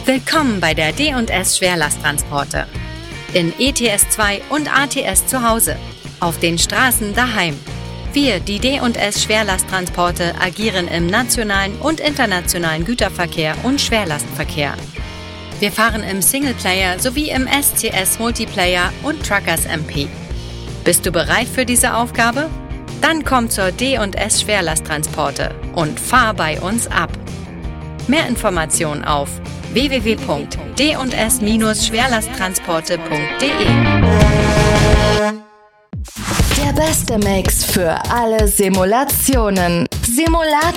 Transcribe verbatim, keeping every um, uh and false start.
Willkommen bei der D und S Schwerlasttransporte. In E T S zwei und A T S zu Hause. Auf den Straßen daheim. Wir, die D und S Schwerlasttransporte, agieren im nationalen und internationalen Güterverkehr und Schwerlastverkehr. Wir fahren im Singleplayer sowie im S C S Multiplayer und Truckers M P. Bist du bereit für diese Aufgabe? Dann komm zur D und S Schwerlasttransporte und fahr bei uns ab. Mehr Informationen auf w w w punkt d und s schwerlasttransporte punkt d e. Der beste Mix für alle Simulationen. Simulator